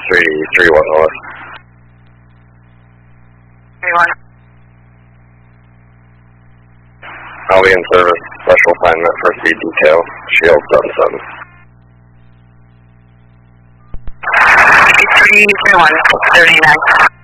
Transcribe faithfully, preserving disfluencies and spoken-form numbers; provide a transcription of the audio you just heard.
three three one north. three one. I'll be in service. Special assignment for C detail. Shield seven seven. three three one thirty nine.